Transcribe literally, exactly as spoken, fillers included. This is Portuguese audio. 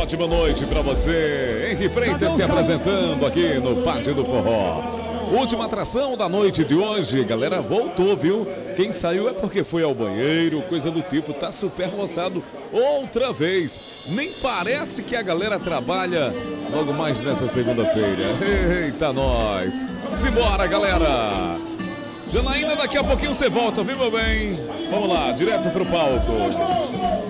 ótima noite pra você. Henri Freitas se apresentando aqui no Pátio do Forró. Última atração da noite de hoje. Galera, voltou, viu? Quem saiu é porque foi ao banheiro, coisa do tipo. Tá super lotado outra vez. Nem parece que a galera trabalha logo mais nessa segunda-feira. Eita, nós. Simbora, galera. Janaína, daqui a pouquinho você volta, viu, meu bem? Vamos lá, direto pro palco.